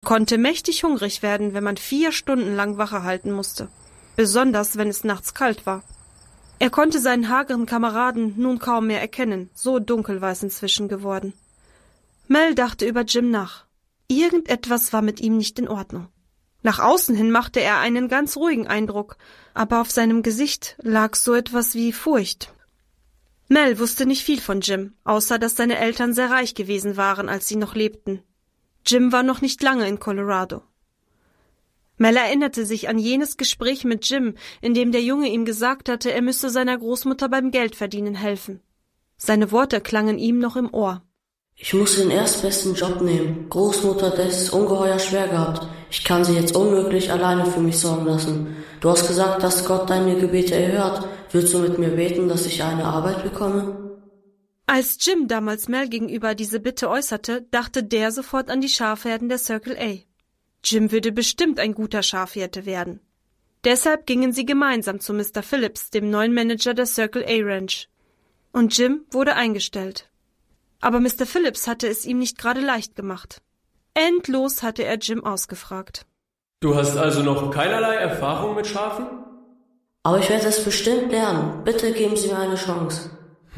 konnte mächtig hungrig werden, wenn man 4 Stunden lang Wache halten musste, besonders wenn es nachts kalt war. Er konnte seinen hageren Kameraden nun kaum mehr erkennen, so dunkel war es inzwischen geworden. Mel dachte über Jim nach. Irgendetwas war mit ihm nicht in Ordnung. Nach außen hin machte er einen ganz ruhigen Eindruck, aber auf seinem Gesicht lag so etwas wie Furcht. Mel wusste nicht viel von Jim, außer dass seine Eltern sehr reich gewesen waren, als sie noch lebten. Jim war noch nicht lange in Colorado. Mel erinnerte sich an jenes Gespräch mit Jim, in dem der Junge ihm gesagt hatte, er müsse seiner Großmutter beim Geldverdienen helfen. Seine Worte klangen ihm noch im Ohr. Ich muss den erstbesten Job nehmen. Großmutter hat es ungeheuer schwer gehabt. Ich kann sie jetzt unmöglich alleine für mich sorgen lassen. Du hast gesagt, dass Gott deine Gebete erhört. Willst du mit mir beten, dass ich eine Arbeit bekomme? Als Jim damals Mel gegenüber diese Bitte äußerte, dachte der sofort an die Schafherden der Circle A. Jim würde bestimmt ein guter Schafhirte werden. Deshalb gingen sie gemeinsam zu Mr. Phillips, dem neuen Manager der Circle A Ranch. Und Jim wurde eingestellt. Aber Mr. Phillips hatte es ihm nicht gerade leicht gemacht. Endlos hatte er Jim ausgefragt. Du hast also noch keinerlei Erfahrung mit Schafen? Aber ich werde es bestimmt lernen. Bitte geben Sie mir eine Chance.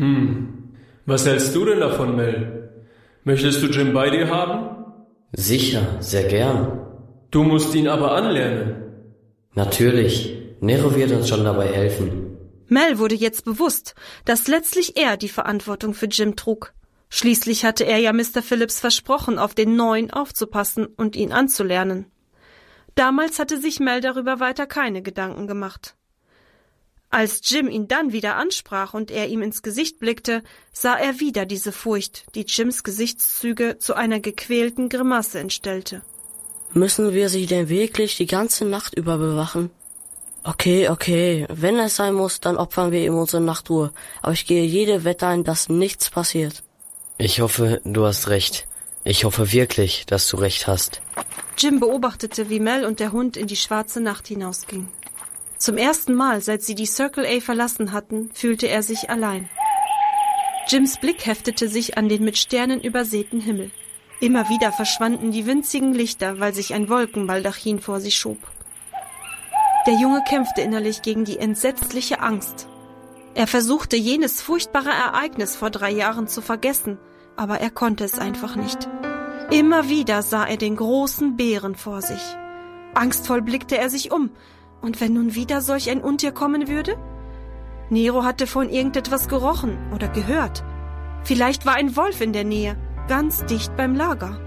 Was hältst du denn davon, Mel? Möchtest du Jim bei dir haben? Sicher, sehr gern. Du musst ihn aber anlernen. Natürlich, Nero wird uns schon dabei helfen. Mel wurde jetzt bewusst, dass letztlich er die Verantwortung für Jim trug. Schließlich hatte er ja Mr. Phillips versprochen, auf den Neuen aufzupassen und ihn anzulernen. Damals hatte sich Mel darüber weiter keine Gedanken gemacht. Als Jim ihn dann wieder ansprach und er ihm ins Gesicht blickte, sah er wieder diese Furcht, die Jims Gesichtszüge zu einer gequälten Grimasse entstellte. Müssen wir sie denn wirklich die ganze Nacht über bewachen? Okay, wenn es sein muss, dann opfern wir ihm unsere Nachtruhe, aber ich gehe jede Wette ein, dass nichts passiert. Ich hoffe, du hast recht. Ich hoffe wirklich, dass du recht hast. Jim beobachtete, wie Mel und der Hund in die schwarze Nacht hinausgingen. Zum ersten Mal, seit sie die Circle A verlassen hatten, fühlte er sich allein. Jims Blick heftete sich an den mit Sternen übersäten Himmel. Immer wieder verschwanden die winzigen Lichter, weil sich ein Wolkenbaldachin vor sie schob. Der Junge kämpfte innerlich gegen die entsetzliche Angst. Er versuchte, jenes furchtbare Ereignis vor 3 Jahren zu vergessen, aber er konnte es einfach nicht. Immer wieder sah er den großen Bären vor sich. Angstvoll blickte er sich um. Und wenn nun wieder solch ein Untier kommen würde? Nero hatte von irgendetwas gerochen oder gehört. Vielleicht war ein Wolf in der Nähe, ganz dicht beim Lager.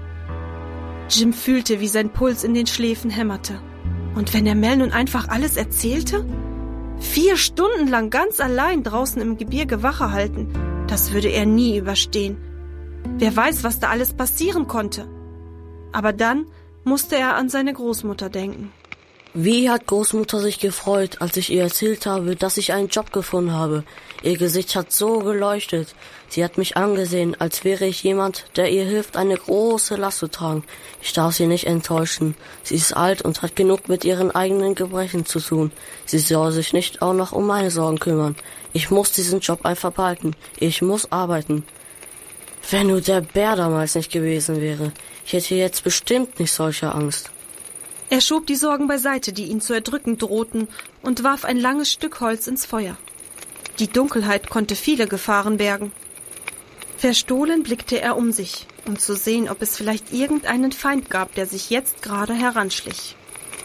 Jim fühlte, wie sein Puls in den Schläfen hämmerte. Und wenn er Mel nun einfach alles erzählte? 4 Stunden lang ganz allein draußen im Gebirge Wache halten, das würde er nie überstehen. Wer weiß, was da alles passieren konnte. Aber dann musste er an seine Großmutter denken. Wie hat Großmutter sich gefreut, als ich ihr erzählt habe, dass ich einen Job gefunden habe. Ihr Gesicht hat so geleuchtet. Sie hat mich angesehen, als wäre ich jemand, der ihr hilft, eine große Last zu tragen. Ich darf sie nicht enttäuschen. Sie ist alt und hat genug mit ihren eigenen Gebrechen zu tun. Sie soll sich nicht auch noch um meine Sorgen kümmern. Ich muss diesen Job einfach behalten. Ich muss arbeiten. Wenn nur der Bär damals nicht gewesen wäre. Ich hätte jetzt bestimmt nicht solche Angst. Er schob die Sorgen beiseite, die ihn zu erdrücken drohten, und warf ein langes Stück Holz ins Feuer. Die Dunkelheit konnte viele Gefahren bergen. Verstohlen blickte er um sich, um zu sehen, ob es vielleicht irgendeinen Feind gab, der sich jetzt gerade heranschlich.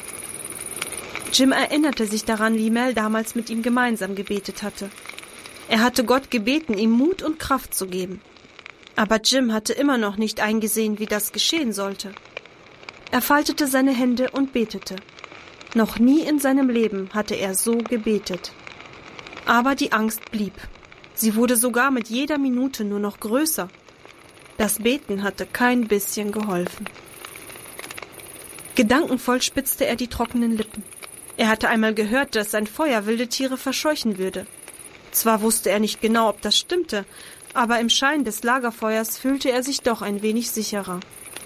Jim erinnerte sich daran, wie Mel damals mit ihm gemeinsam gebetet hatte. Er hatte Gott gebeten, ihm Mut und Kraft zu geben. Aber Jim hatte immer noch nicht eingesehen, wie das geschehen sollte. Er faltete seine Hände und betete. Noch nie in seinem Leben hatte er so gebetet. Aber die Angst blieb. Sie wurde sogar mit jeder Minute nur noch größer. Das Beten hatte kein bisschen geholfen. Gedankenvoll spitzte er die trockenen Lippen. Er hatte einmal gehört, dass ein Feuer wilde Tiere verscheuchen würde. Zwar wusste er nicht genau, ob das stimmte, aber im Schein des Lagerfeuers fühlte er sich doch ein wenig sicherer.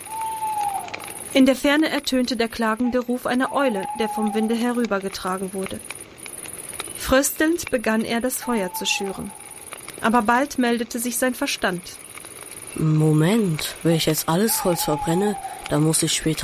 In der Ferne ertönte der klagende Ruf einer Eule, der vom Winde herübergetragen wurde. Fröstelnd begann er, das Feuer zu schüren. Aber bald meldete sich sein Verstand. Moment, wenn ich jetzt alles Holz verbrenne, dann muss ich später